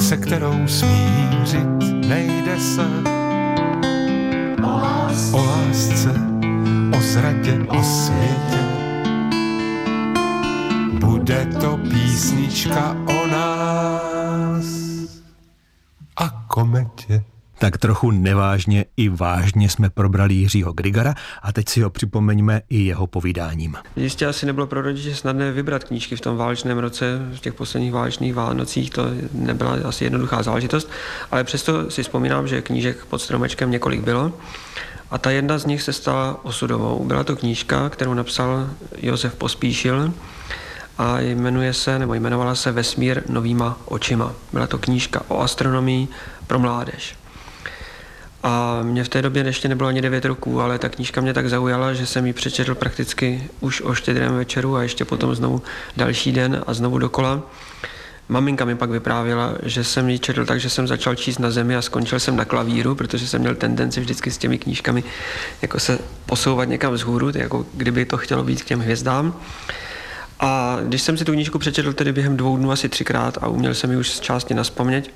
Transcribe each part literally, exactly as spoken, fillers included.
se kterou smířit nejde se. O lásce, o, lásce, o zradě, o světě. Bude to písnička o nás a kometě. Tak trochu nevážně i vážně jsme probrali Jiřího Grygara a teď si ho připomeňme i jeho povídáním. Jistě asi nebylo pro rodiče snadné vybrat knížky v tom válečném roce, v těch posledních válečných Vánocích, to nebyla asi jednoduchá záležitost, ale přesto si vzpomínám, že knížek pod stromečkem několik bylo a ta jedna z nich se stala osudovou. Byla to knížka, kterou napsal Josef Pospíšil a jmenuje se, nebo jmenovala se Vesmír novýma očima. Byla to knížka o astronomii pro mládež. A mě v té době ještě nebylo ani devět roků, ale ta knížka mě tak zaujala, že jsem ji přečetl prakticky už o štědrém večeru a ještě potom znovu další den a znovu dokola. Maminka mi pak vyprávěla, že jsem ji četl tak, že jsem začal číst na zemi a skončil jsem na klavíru, protože jsem měl tendenci vždycky s těmi knížkami jako se posouvat někam vzhůru, jako kdyby to chtělo být k těm hvězdám. A když jsem si tu knížku přečetl tedy během dvou dnů asi třikrát a uměl jsem ji už z části nazpaměť,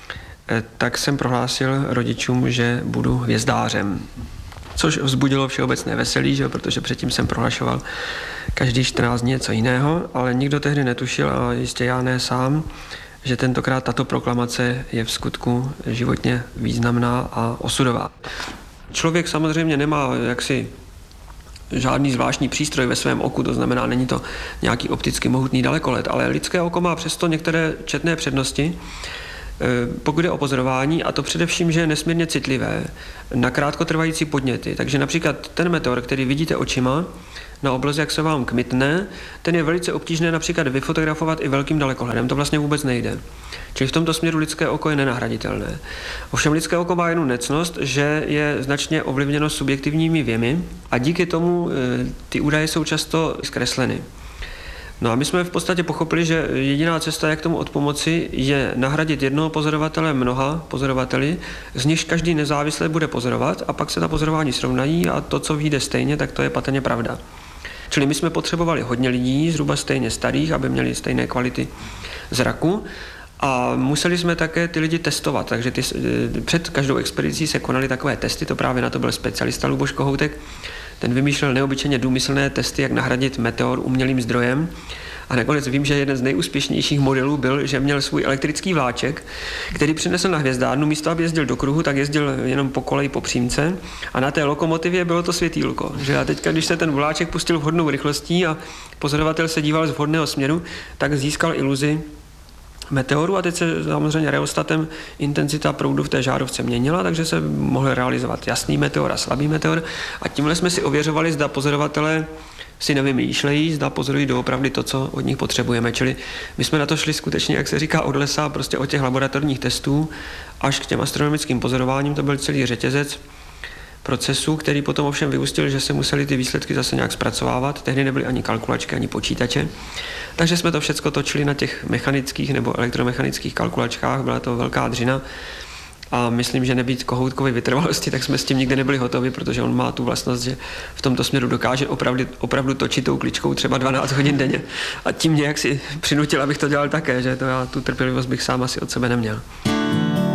tak jsem prohlásil rodičům, že budu hvězdářem. Což vzbudilo všeobecné veselí, že? Protože předtím jsem prohlašoval každý čtrnáct dní něco jiného, ale nikdo tehdy netušil, a jistě já ne sám, že tentokrát tato proklamace je v skutku životně významná a osudová. Člověk samozřejmě nemá jaksi žádný zvláštní přístroj ve svém oku, to znamená, není to nějaký opticky mohutný dalekohled, ale lidské oko má přesto některé četné přednosti, pokud je o pozorování, a to především, že je nesmírně citlivé na krátkotrvající podněty. Takže například ten meteor, který vidíte očima na obloze, jak se vám kmitne, ten je velice obtížné například vyfotografovat i velkým dalekohledem. To vlastně vůbec nejde. Čili v tomto směru lidské oko je nenahraditelné. Ovšem lidské oko má jednu necnost, že je značně ovlivněno subjektivními věmi a díky tomu ty údaje jsou často zkresleny. No a my jsme v podstatě pochopili, že jediná cesta, jak tomu odpomoci, je nahradit jednoho pozorovatele mnoha pozorovateli, z nichž každý nezávisle bude pozorovat a pak se ta pozorování srovnají a to, co vyjde stejně, tak to je patrně pravda. Čili my jsme potřebovali hodně lidí, zhruba stejně starých, aby měli stejné kvality zraku, a museli jsme také ty lidi testovat, takže ty, před každou expedicí se konaly takové testy, to právě na to byl specialista Luboš Kohoutek. Ten vymýšlel neobyčejně důmyslné testy, jak nahradit meteor umělým zdrojem. A nakonec vím, že jeden z nejúspěšnějších modelů byl, že měl svůj elektrický vláček, který přinesl na hvězdárnu, místo aby jezdil do kruhu, tak jezdil jenom po koleji po přímce a na té lokomotivě bylo to světýlko. Že a teďka, když se ten vláček pustil vhodnou rychlostí a pozorovatel se díval z vhodného směru, tak získal iluzi meteoru a teď se samozřejmě reostatem intenzita proudu v té žárovce měnila, takže se mohl realizovat jasný meteor a slabý meteor a tímhle jsme si ověřovali, zda pozorovatelé si nevymýšlejí, zda pozorují doopravdy to, co od nich potřebujeme. Čili my jsme na to šli skutečně, jak se říká, od lesa, prostě od těch laboratorních testů až k těm astronomickým pozorováním, to byl celý řetězec procesu, který potom ovšem vyústil, že se museli ty výsledky zase nějak zpracovávat. Tehdy nebyly ani kalkulačky, ani počítače. Takže jsme to všechno točili na těch mechanických nebo elektromechanických kalkulačkách, byla to velká dřina. A myslím, že nebýt Kohoutkovy vytrvalosti, tak jsme s tím nikdy nebyli hotovi, protože on má tu vlastnost, že v tomto směru dokáže opravdu, opravdu točit tou kličkou třeba dvanáct hodin denně. A tím nějak si přinutil, abych to dělal také, že to já tu trpělivost bych sám asi od sebe neměl.